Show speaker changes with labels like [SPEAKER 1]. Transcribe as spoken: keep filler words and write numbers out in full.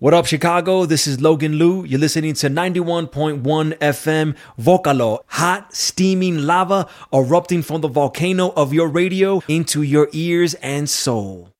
[SPEAKER 1] What up, Chicago? This is Logan Liu. You're listening to ninety-one point one F M Vocalo, hot, steaming lava erupting from the volcano of your radio into your ears and soul.